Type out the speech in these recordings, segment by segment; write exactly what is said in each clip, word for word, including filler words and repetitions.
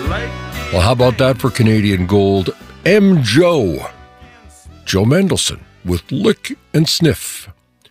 Well, how about that for Canadian Gold? M. Joe. Joe Mendelson with Lick and Sniff.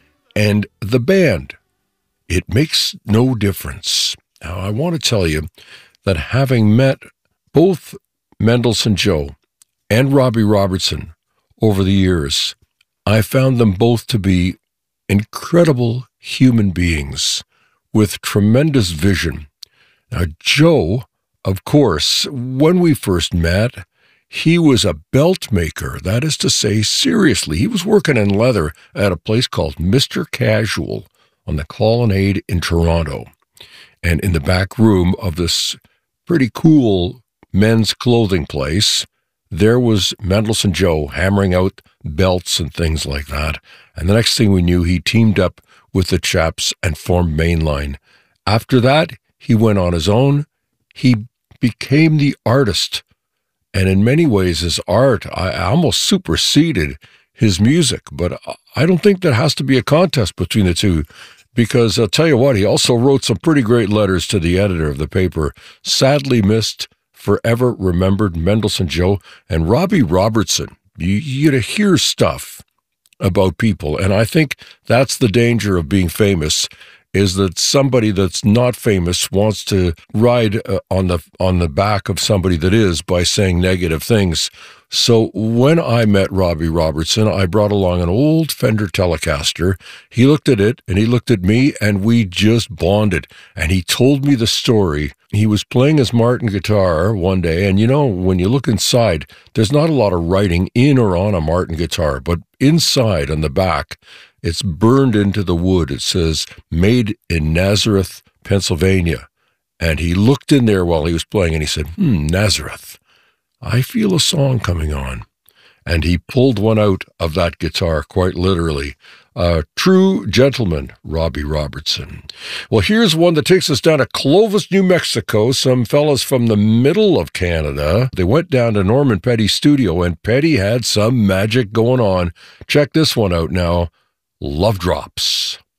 And the band, It Makes No Difference. Now, I want to tell you that having met both Mendelson Joe and Robbie Robertson over the years, I found them both to be incredible human beings with tremendous vision. Now, Joe, of course, when we first met, he was a belt maker. That is to say, seriously, he was working in leather at a place called Mister Casual on the Colonnade in Toronto. And in the back room of this pretty cool men's clothing place, there was Mendelson Joe hammering out belts and things like that. And the next thing we knew, he teamed up with the chaps and formed Mainline. After that, he went on his own. He became the artist. And in many ways, his art I almost superseded his music. But I don't think there has to be a contest between the two, because I'll tell you what, he also wrote some pretty great letters to the editor of the paper. Sadly missed, forever remembered, Mendelson Joe. And Robbie Robertson, you, you get to hear stuff about people. And I think that's the danger of being famous, is that somebody that's not famous wants to ride uh, on the on the back of somebody that is by saying negative things. So when I met Robbie Robertson, I brought along an old Fender Telecaster. He looked at it, and he looked at me, and we just bonded. And he told me the story. He was playing his Martin guitar one day, and you know, when you look inside, there's not a lot of writing in or on a Martin guitar, but inside on the back, it's burned into the wood. It says, "Made in Nazareth, Pennsylvania." And he looked in there while he was playing, and he said, hmm, Nazareth. I feel a song coming on. And he pulled one out of that guitar, quite literally. A true gentleman, Robbie Robertson. Well, here's one that takes us down to Clovis, New Mexico. Some fellas from the middle of Canada. They went down to Norman Petty's studio, and Petty had some magic going on. Check this one out now. Love Drops.